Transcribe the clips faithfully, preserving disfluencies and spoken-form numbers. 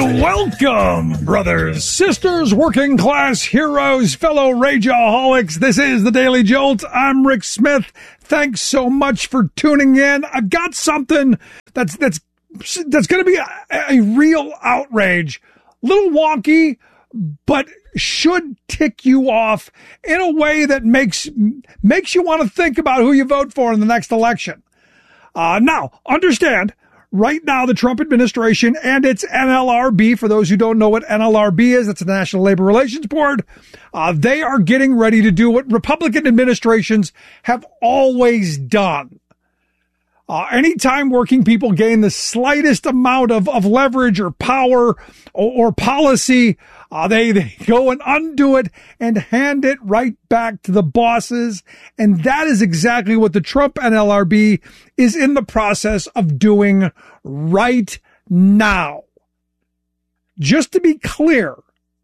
Welcome, brothers, sisters, working class heroes, fellow rageaholics. This is the Daily Jolt. I'm Rick Smith. Thanks so much for tuning in. I've got something that's that's that's going to be a, a real outrage. A little wonky, but should tick you off in a way that makes makes you want to think about who you vote for in the next election. Uh, now, understand. Right now, the Trump administration and its N L R B, for those who don't know what N L R B is, it's the National Labor Relations Board, uh, they are getting ready to do what Republican administrations have always done. Uh, anytime working people gain the slightest amount of, of leverage or power or, or policy, uh, they, they go and undo it and hand it right back to the bosses. And that is exactly what the Trump N L R B is in the process of doing right now. Just to be clear,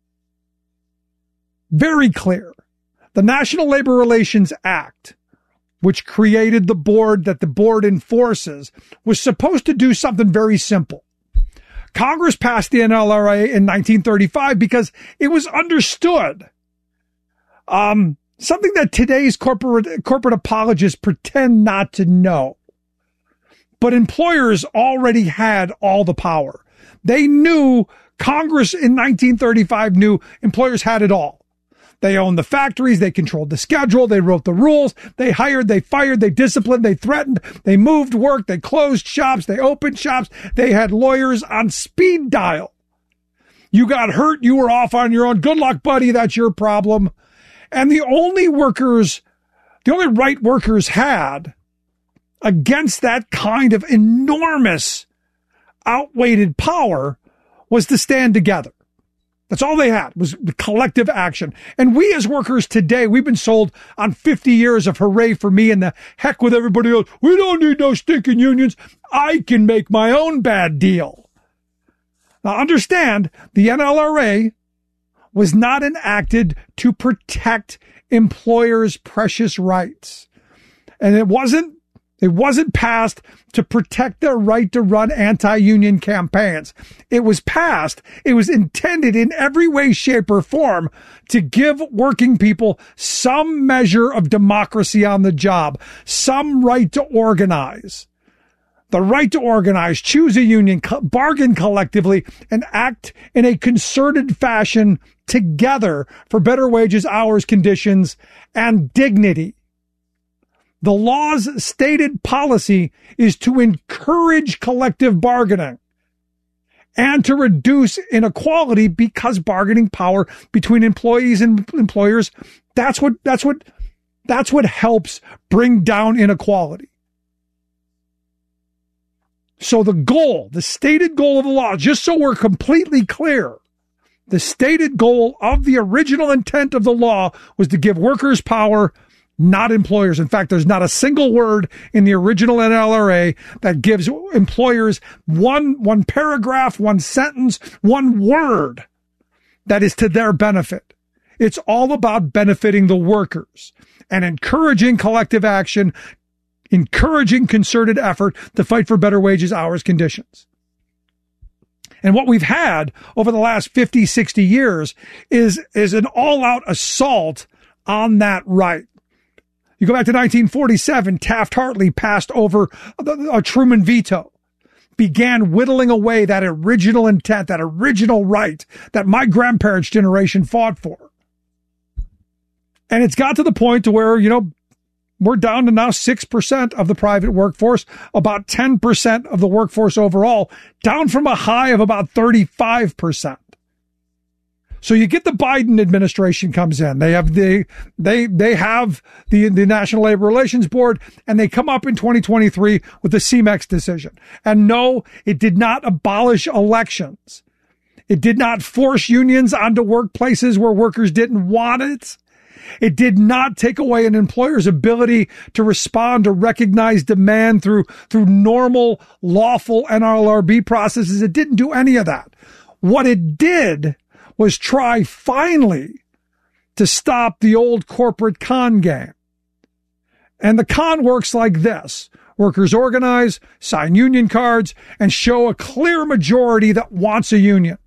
very clear, the National Labor Relations Act, which created the board that the board enforces, was supposed to do something very simple. Congress passed the N L R A in nineteen thirty-five because it was understood. Um, something that today's corporate, corporate apologists pretend not to know. But employers already had all the power. They knew, Congress in nineteen thirty-five knew employers had it all. They owned the factories. They controlled the schedule. They wrote the rules. They hired. They fired. They disciplined. They threatened. They moved work. They closed shops. They opened shops. They had lawyers on speed dial. You got hurt. You were off on your own. Good luck, buddy. That's your problem. And the only workers, the only right workers had against that kind of enormous outweighed power was to stand together. That's all they had, was collective action. And we as workers today, we've been sold on fifty years of hooray for me and the heck with everybody else. We don't need no stinking unions. I can make my own bad deal. Now understand, the N L R A was not enacted to protect employers' precious rights. And it wasn't It wasn't passed to protect their right to run anti-union campaigns. It was passed. It was intended in every way, shape, or form to give working people some measure of democracy on the job, some right to organize. The right to organize, choose a union, bargain collectively, and act in a concerted fashion together for better wages, hours, conditions, and dignity. The law's stated policy is to encourage collective bargaining and to reduce inequality, because bargaining power between employees and employers, that's what, that's what, that's what helps bring down inequality. So the goal, the stated goal of the law, just so we're completely clear, the stated goal of the original intent of the law was to give workers power, not employers. In fact, there's not a single word in the original N L R A that gives employers one, one paragraph, one sentence, one word that is to their benefit. It's all about benefiting the workers and encouraging collective action, encouraging concerted effort to fight for better wages, hours, conditions. And what we've had over the last fifty, sixty years is, is an all-out assault on that right. You go back to nineteen forty-seven, Taft-Hartley passed over a Truman veto, began whittling away that original intent, that original right that my grandparents' generation fought for. And it's got to the point to where, you know, we're down to now six percent of the private workforce, about ten percent of the workforce overall, down from a high of about thirty-five percent. So you get the Biden administration comes in. They have the they they have the the National Labor Relations Board, and they come up in twenty twenty-three with the C M E X decision. And no, it did not abolish elections. It did not force unions onto workplaces where workers didn't want it. It did not take away an employer's ability to respond to recognize demand through through normal, lawful N L R B processes. It didn't do any of that. What it did was try finally to stop the old corporate con game. And the con works like this. Workers organize, sign union cards, and show a clear majority that wants a union.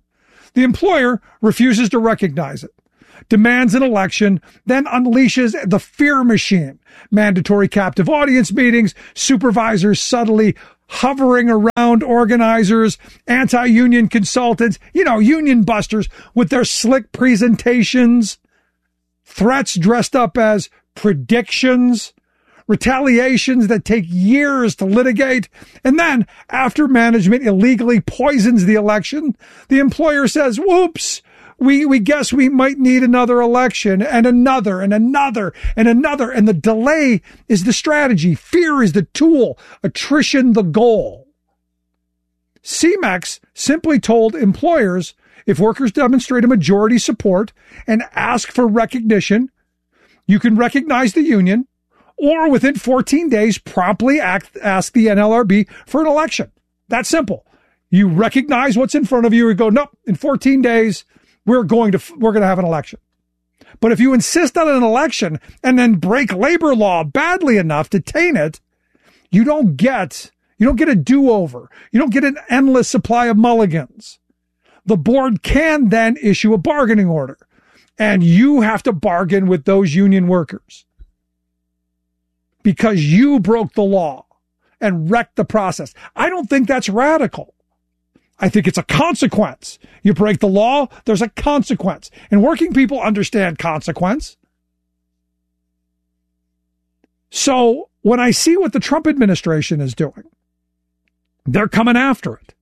The employer refuses to recognize it, demands an election, then unleashes the fear machine. Mandatory captive audience meetings, supervisors subtly hovering around organizers, anti-union consultants, you know, union busters with their slick presentations, threats dressed up as predictions, retaliations that take years to litigate. And then after management illegally poisons the election, the employer says, whoops, we, we guess we might need another election and another and another and another. And the delay is the strategy. Fear is the tool. Attrition the goal. CEMEX simply told employers, if workers demonstrate a majority support and ask for recognition, you can recognize the union, or within fourteen days, promptly act, ask the N L R B for an election. That's simple. You recognize what's in front of you and go, nope, in fourteen days, we're going to, we're going to have an election. But if you insist on an election and then break labor law badly enough to taint it, you don't get, you don't get a do-over. You don't get an endless supply of mulligans. The board can then issue a bargaining order, and you have to bargain with those union workers because you broke the law and wrecked the process. I don't think that's radical. I think it's a consequence. You break the law, there's a consequence. And working people understand consequence. So when I see what the Trump administration is doing, they're coming after it.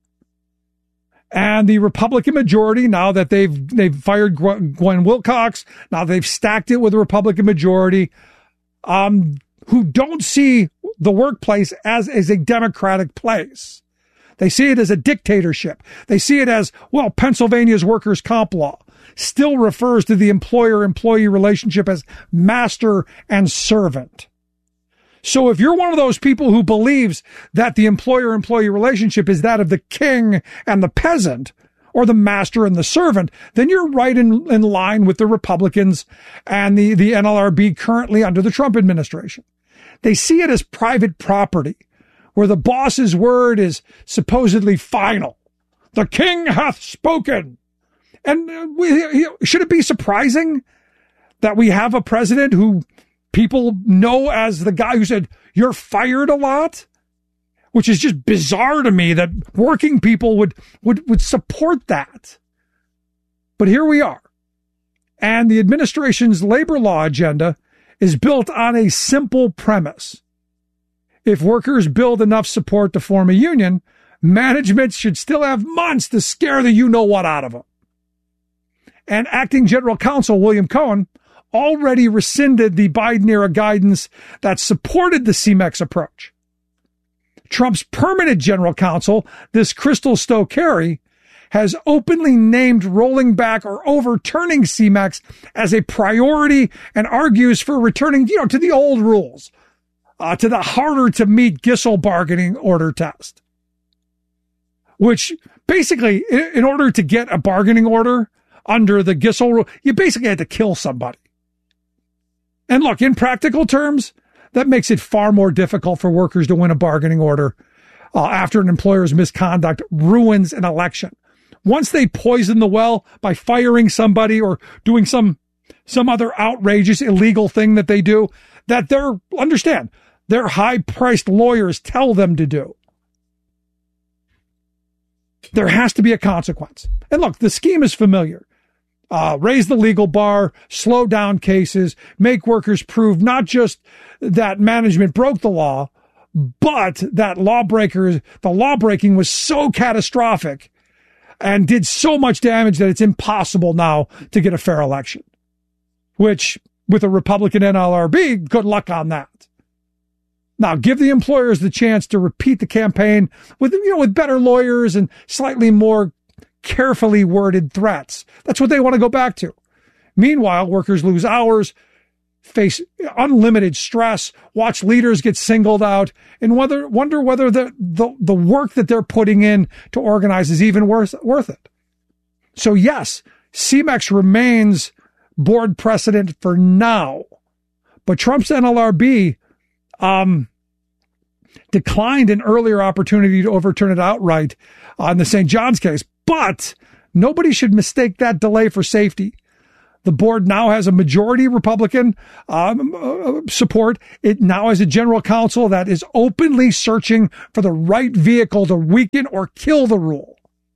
And the Republican majority, now that they've they've fired Gwen Wilcox, now they've stacked it with a Republican majority, um, who don't see the workplace as, as a democratic place. They see it as a dictatorship. They see it as, well, Pennsylvania's workers' comp law still refers to the employer-employee relationship as master and servant. So if you're one of those people who believes that the employer-employee relationship is that of the king and the peasant, or the master and the servant, then you're right in, in line with the Republicans and the, the N L R B currently under the Trump administration. They see it as private property, where the boss's word is supposedly final. The king hath spoken. And we, should it be surprising that we have a president who people know as the guy who said, you're fired a lot? Which is just bizarre to me that working people would, would, would support that. But here we are. And the administration's labor law agenda is built on a simple premise. If workers build enough support to form a union, management should still have months to scare the you-know-what out of them. And acting general counsel William Cohen already rescinded the Biden-era guidance that supported the CEMEX approach. Trump's permanent general counsel, this Crystal Stowe-Carey, has openly named rolling back or overturning CEMEX as a priority and argues for returning, you know, to the old rules. Uh, to the harder-to-meet Gissel bargaining order test, which basically, in, in order to get a bargaining order under the Gissel rule, you basically had to kill somebody. And look, in practical terms, that makes it far more difficult for workers to win a bargaining order uh, after an employer's misconduct ruins an election. Once they poison the well by firing somebody or doing some some other outrageous illegal thing that they do, that they're, understand, their high-priced lawyers tell them to do. There has to be a consequence. And look, the scheme is familiar. Uh, raise the legal bar, slow down cases, make workers prove not just that management broke the law, but that lawbreakers, the lawbreaking was so catastrophic and did so much damage that it's impossible now to get a fair election. Which, with a Republican N L R B, good luck on that. Now, give the employers the chance to repeat the campaign with, you know, with better lawyers and slightly more carefully worded threats. That's what they want to go back to. Meanwhile, workers lose hours, face unlimited stress, watch leaders get singled out, and whether, wonder whether the, the, the work that they're putting in to organize is even worth, worth it. So yes, CEMEX remains board precedent for now, but Trump's N L R B um, declined an earlier opportunity to overturn it outright on the Saint John's case. But Nobody should mistake that delay for safety. The board now has a majority Republican um, uh, support. It now has a general counsel that is openly searching for the right vehicle to weaken or kill the rule.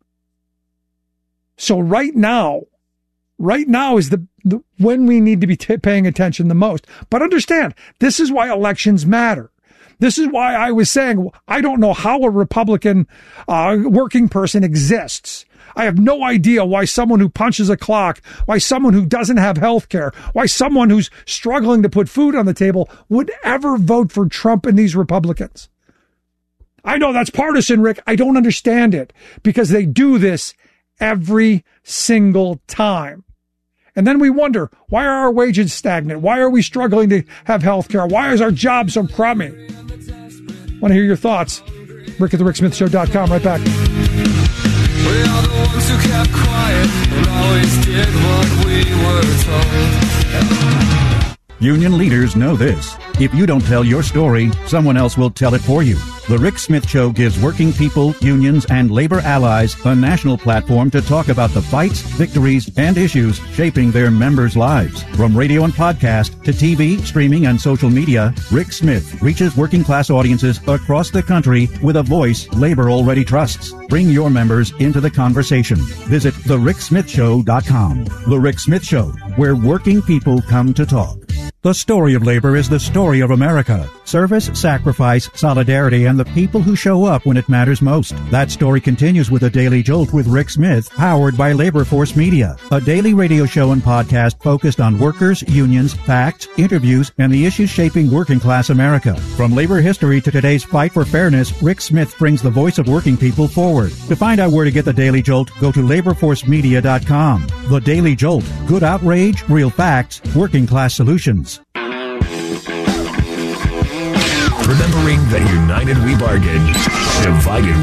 So right now, right now is the, the when we need to be t- paying attention the most. But understand, this is why elections matter. This is why I was saying I don't know how a Republican uh, working person exists. I have no idea why someone who punches a clock, why someone who doesn't have health care, why someone who's struggling to put food on the table would ever vote for Trump and these Republicans. I know that's partisan, Rick. I don't understand it because they do this every single time. And then we wonder, why are our wages stagnant? Why are we struggling to have health care? Why is our job so crummy? Want to hear your thoughts? Rick at the Rick Smith Show dot com. Right back. We are the ones who kept quiet and always did what we were told. Union leaders know this. If you don't tell your story, someone else will tell it for you. The Rick Smith Show gives working people, unions, and labor allies a national platform to talk about the fights, victories, and issues shaping their members' lives. From radio and podcast to T V, streaming, and social media, Rick Smith reaches working class audiences across the country with a voice labor already trusts. Bring your members into the conversation. Visit the rick smith show dot com. The Rick Smith Show, where working people come to talk. The story of labor is the story of America. Service, sacrifice, solidarity, and the people who show up when it matters most. That story continues with a Daily Jolt with Rick Smith, powered by Labor Force Media, a daily radio show and podcast focused on workers, unions, facts, interviews, and the issues shaping working class America. From labor history to today's fight for fairness, Rick Smith brings the voice of working people forward. To find out where to get the Daily Jolt, go to labor force media dot com. The Daily Jolt. Good outrage, real facts, working class solutions. Remembering that united we bargain, divided